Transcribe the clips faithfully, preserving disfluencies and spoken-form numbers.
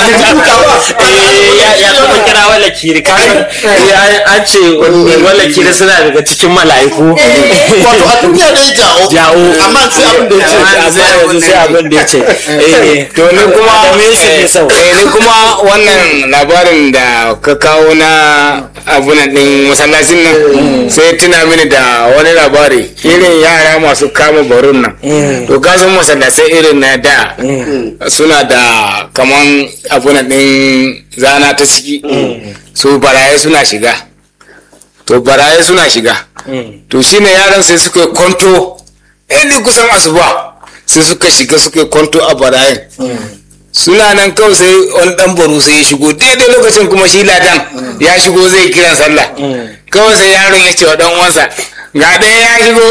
ya kuma kira wala kiri kan an ce wala kiri suna daga cikin mala'iku wato a duniya dai jawo jawo amma sai abin da yace amma yanzu sai abin da yace eh to ni kuma me yake sau eh ni kuma wannan labarin da ka kawo na abunan din masallacin nan sai tuna mini da wani labari irin yara masu kama barun nan to ka san masallatai irin na da suna da kaman abunan din zana ta ciki so baraye suna shiga to baraye suna shiga to shine yaran sai suka kwanto ɗin kusan asuba sai suka shiga suka kwanto a barayen suna nan kawai sai wani dan baro sai ya shigo daidai lokacin kuma shi ladan ya shigo zai kiran sallah kawai sai yaron ya ce wa dan uwansa ga ɗaya ya shigo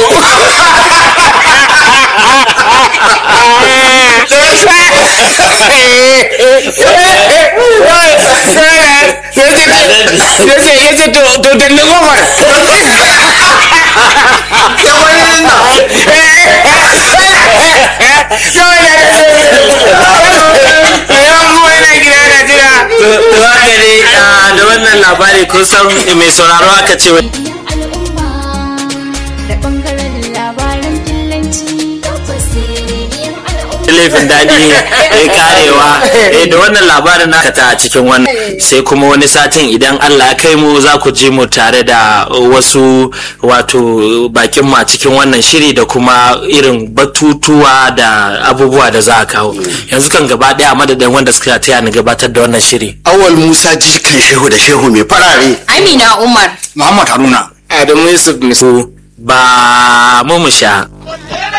ya ce to danne kofar da wannan labari kun san mai sauraro aka ce laifin daɗi ya karewa da wannan labarin na ta a cikin wannan sai kuma wani satin idan Allah ya kai mu za ku ji mu tare da wasu wato bakin ma cikin wannan shiri da kuma irin batutuwa da abubuwa da za a kawo yanzu kan gaba ɗaya madadin wanda suka taya ni gabatar da wannan shiri Awal Musa jikan shehu da shehu mai farare Amina Umar Muhammad Haruna Adamu Yusuf Misu ba mu mu sha